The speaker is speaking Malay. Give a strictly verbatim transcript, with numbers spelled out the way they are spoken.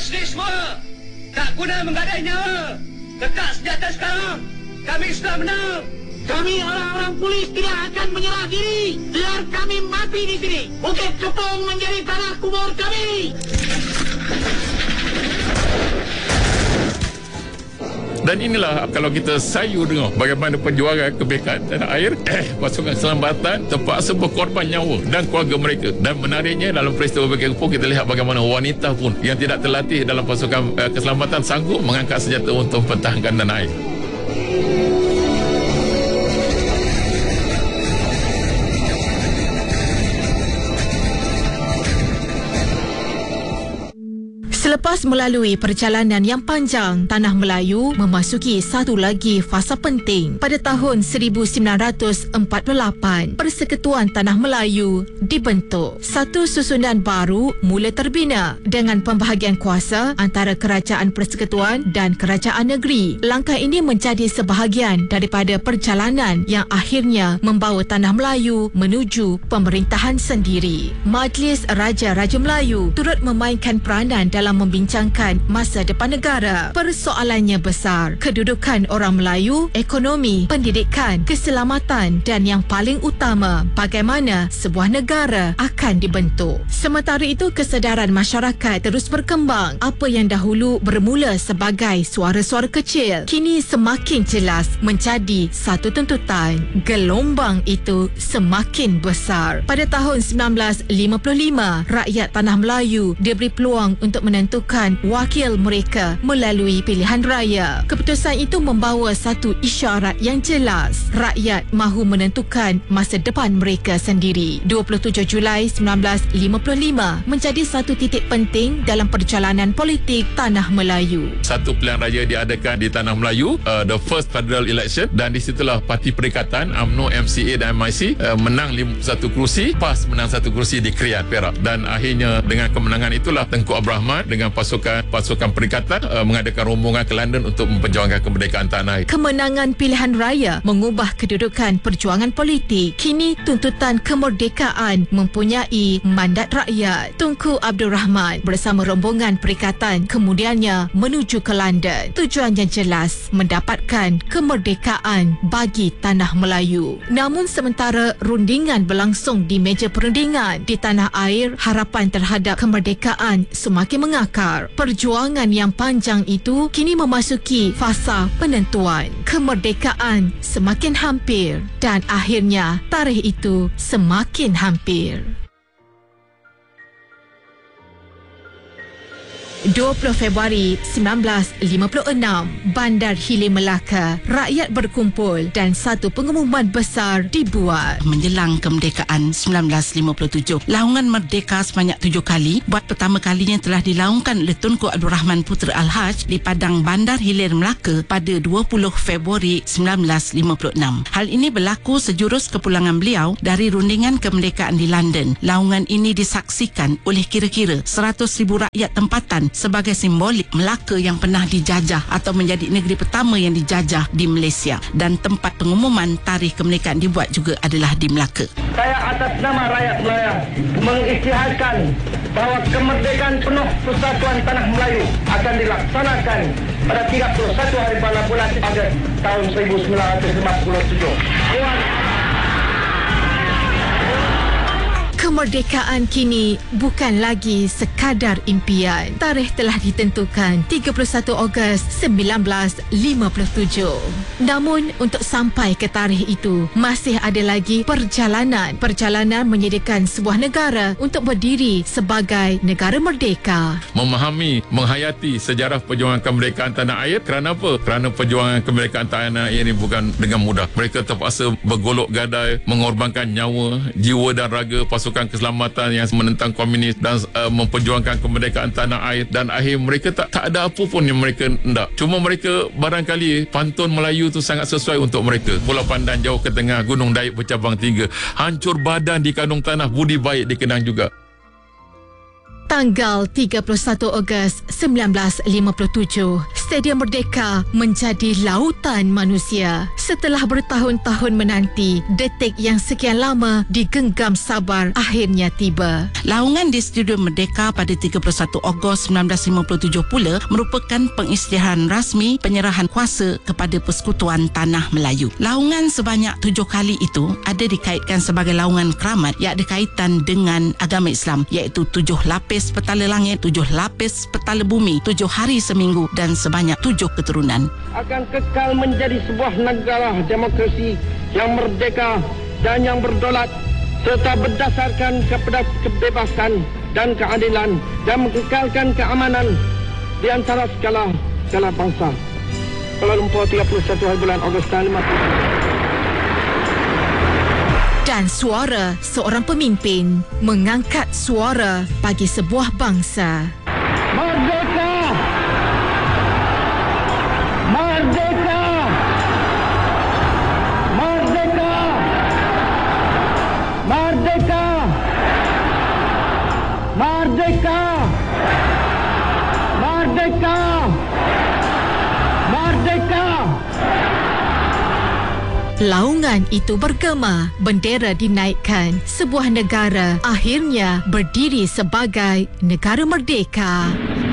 Asli semua, tak guna menggadai nyawa. Letak senjata sekarang. Kami sudah menang. Kami orang-orang polis tidak akan menyerah diri. Biar kami mati di sini. Bukit Kepong menjadi tanah kubur kami. Dan inilah kalau kita sayu dengar bagaimana perjuangan kemerdekaan tanah air, eh, pasukan keselamatan terpaksa berkorban nyawa dan keluarga mereka. Dan menariknya dalam peristiwa Bukit Kepong kita lihat bagaimana wanita pun yang tidak terlatih dalam pasukan uh, keselamatan sanggup mengangkat senjata untuk mempertahankan tanah air. Selepas melalui perjalanan yang panjang, Tanah Melayu memasuki satu lagi fasa penting. Pada tahun seribu sembilan ratus empat puluh lapan, Persekutuan Tanah Melayu dibentuk. Satu susunan baru mula terbina dengan pembahagian kuasa antara Kerajaan Persekutuan dan Kerajaan Negeri. Langkah ini menjadi sebahagian daripada perjalanan yang akhirnya membawa Tanah Melayu menuju pemerintahan sendiri. Majlis Raja-Raja Melayu turut memainkan peranan dalam membincangkan masa depan negara. Persoalannya besar, kedudukan orang Melayu, ekonomi, pendidikan, keselamatan dan yang paling utama, bagaimana sebuah negara akan dibentuk. Sementara itu, kesedaran masyarakat terus berkembang. Apa yang dahulu bermula sebagai suara-suara kecil, kini semakin jelas menjadi satu tuntutan. Gelombang itu semakin besar. Pada tahun sembilan belas lima puluh lima, rakyat Tanah Melayu diberi peluang untuk menentukan wakil mereka melalui pilihan raya. Keputusan itu membawa satu isyarat yang jelas. Rakyat mahu menentukan masa depan mereka sendiri. dua puluh tujuh Julai sembilan belas lima puluh lima menjadi satu titik penting dalam perjalanan politik Tanah Melayu. Satu pilihan raya diadakan di Tanah Melayu, uh, the first federal election, dan di situlah Parti Perikatan, U M N O, M C A dan M I C uh, menang lima puluh satu kerusi, PAS menang satu kerusi di Kriat, Perak. Dan akhirnya dengan kemenangan itulah Tengku Abdul Rahman dengan pasukan pasukan perikatan uh, mengadakan rombongan ke London untuk memperjuangkan kemerdekaan tanah air. Kemenangan pilihan raya mengubah kedudukan perjuangan politik. Kini tuntutan kemerdekaan mempunyai mandat rakyat. Tunku Abdul Rahman bersama rombongan perikatan kemudiannya menuju ke London. Tujuannya jelas, mendapatkan kemerdekaan bagi Tanah Melayu. Namun sementara rundingan berlangsung di meja perundingan di tanah air, harapan terhadap kemerdekaan semakin mengakar. Perjuangan yang panjang itu kini memasuki fasa penentuan. Kemerdekaan semakin hampir dan akhirnya tarikh itu semakin hampir. dua puluh Februari sembilan belas lima puluh enam, Bandar Hilir Melaka, rakyat berkumpul dan satu pengumuman besar dibuat. Menjelang kemerdekaan sembilan belas lima puluh tujuh, laungan merdeka sebanyak tujuh kali buat pertama kalinya telah dilaungkan oleh Tunku Abdul Rahman Putera Al-Haj di Padang Bandar Hilir Melaka pada dua puluh Februari sembilan belas lima puluh enam. Hal ini berlaku sejurus kepulangan beliau dari rundingan kemerdekaan di London. Laungan ini disaksikan oleh kira-kira seratus ribu rakyat tempatan sebagai simbolik Melaka yang pernah dijajah atau menjadi negeri pertama yang dijajah di Malaysia, dan tempat pengumuman tarikh kemerdekaan dibuat juga adalah di Melaka. Saya atas nama rakyat Melayu mengisytiharkan bahawa kemerdekaan penuh persatuan Tanah Melayu akan dilaksanakan pada tiga puluh satu hari bulan Ogos tahun seribu sembilan ratus lima puluh tujuh. Kemerdekaan kini bukan lagi sekadar impian. Tarikh telah ditentukan tiga puluh satu Ogos sembilan belas lima puluh tujuh. Namun untuk sampai ke tarikh itu masih ada lagi perjalanan. Perjalanan menyediakan sebuah negara untuk berdiri sebagai negara merdeka. Memahami, menghayati sejarah perjuangan kemerdekaan tanah air. Kerana apa? Kerana perjuangan kemerdekaan tanah air ini bukan dengan mudah. Mereka terpaksa bergolok gadai, mengorbankan nyawa, jiwa dan raga pasukan keselamatan yang menentang komunis dan uh, memperjuangkan kemerdekaan tanah air, dan akhir mereka tak tak ada apa pun yang mereka hendak. Cuma mereka barangkali pantun Melayu tu sangat sesuai untuk mereka. Pulau Pandan jauh ke tengah, Gunung Daik bercabang tiga. Hancur badan di kandung tanah, budi baik dikenang juga. Tanggal tiga puluh satu Ogos sembilan belas lima puluh tujuh, Stadium Merdeka menjadi lautan manusia. Setelah bertahun-tahun menanti, detik yang sekian lama digenggam sabar akhirnya tiba. Laungan di Stadium Merdeka pada tiga puluh satu Ogos sembilan belas lima puluh tujuh pula merupakan pengisytiharan rasmi penyerahan kuasa kepada Persekutuan Tanah Melayu. Laungan sebanyak tujuh kali itu ada dikaitkan sebagai laungan keramat yang ada kaitan dengan agama Islam, iaitu tujuh lapis petala langit, tujuh lapis petala bumi, tujuh hari seminggu dan sebanyak tujuh keturunan. Akan kekal menjadi sebuah negara demokrasi yang merdeka dan yang berdaulat serta berdasarkan kepada kebebasan dan keadilan dan mengekalkan keamanan di antara segala segala bangsa. Kuala Lumpur, tiga puluh satu hari bulan Ogos tahun lima puluh. Dan suara seorang pemimpin mengangkat suara bagi sebuah bangsa. Merdeka! Merdeka! Merdeka! Merdeka! Merdeka! Merdeka! Merdeka! Laungan itu bergema, bendera dinaikkan, sebuah negara akhirnya berdiri sebagai negara merdeka.